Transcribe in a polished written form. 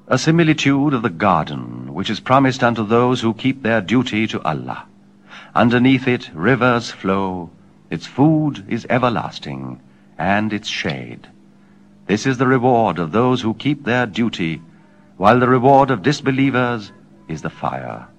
A similitude of the garden which is promised unto those who keep their duty to Allah. Underneath it rivers flow, its food is everlasting, and its shade. This is the reward of those who keep their duty, while the reward of disbelievers is the fire.